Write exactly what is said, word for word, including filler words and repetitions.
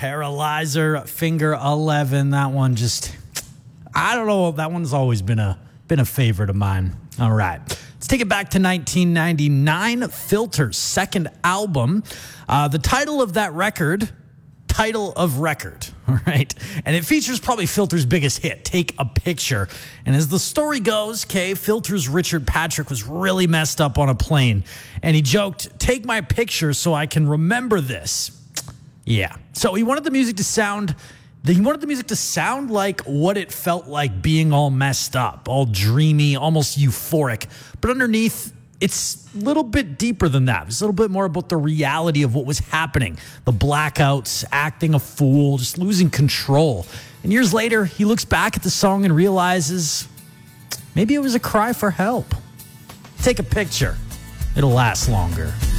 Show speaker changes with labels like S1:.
S1: Paralyzer, Finger eleven. That one just, I don't know. That one's always been a been a favorite of mine. All right. Let's take it back to nineteen ninety-nine. Filter's second album. Uh, the title of that record, Title of Record. All right. And it features probably Filter's biggest hit, Take a Picture. And as the story goes, okay, Filter's Richard Patrick was really messed up on a plane. And he joked, take my picture so I can remember this. Yeah. So he wanted the music to sound, he wanted the music to sound like what it felt like being all messed up, all dreamy, almost euphoric. But underneath, it's a little bit deeper than that. It's a little bit more about the reality of what was happening. The blackouts, acting a fool, just losing control. And years later, he looks back at the song and realizes maybe it was a cry for help. Take a picture. It'll last longer.